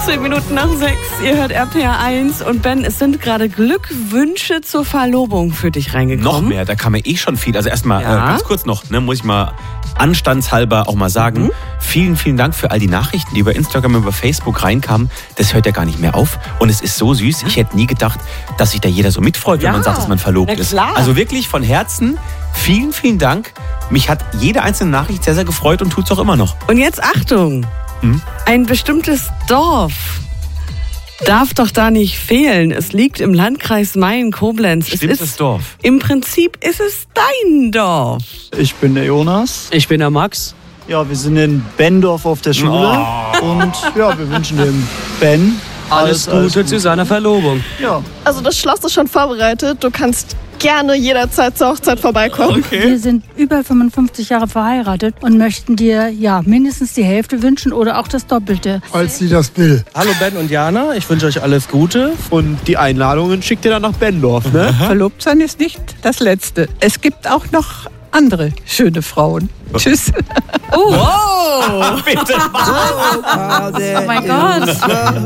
10 Minuten nach 6. Ihr hört RPR 1. Und Ben, es sind gerade Glückwünsche zur Verlobung für dich reingekommen. Noch mehr, da kam ja schon viel. Also erstmal ganz kurz noch, muss ich mal anstandshalber auch mal sagen, vielen, vielen Dank für all die Nachrichten, die über Instagram, über Facebook reinkamen. Das hört ja gar nicht mehr auf. Und es ist so süß. Ich hätte nie gedacht, dass sich da jeder so mitfreut, wenn man sagt, dass man verlobt ist. Also wirklich von Herzen, vielen, vielen Dank. Mich hat jede einzelne Nachricht sehr, sehr gefreut und tut es auch immer noch. Und jetzt Achtung, ein bestimmtes Dorf darf doch da nicht fehlen. Es liegt im Landkreis Mayen-Koblenz. Bestimmtes Dorf. Im Prinzip ist es dein Dorf. Ich bin der Jonas. Ich bin der Max. Ja, wir sind in Bendorf auf der Schule. Und ja, wir wünschen dem Ben Alles Gute zu seiner Verlobung. Ja. Also das Schloss ist schon vorbereitet. Du kannst gerne jederzeit zur Hochzeit vorbeikommen. Okay. Wir sind über 55 Jahre verheiratet und möchten dir mindestens die Hälfte wünschen oder auch das Doppelte. Falls sie das will. Hallo Ben und Jana, ich wünsche euch alles Gute. Und die Einladungen schickt ihr dann nach Bendorf, ne? Verlobt sein ist nicht das Letzte. Es gibt auch noch andere schöne Frauen. Tschüss. Wow! Bitte. Oh mein Gott.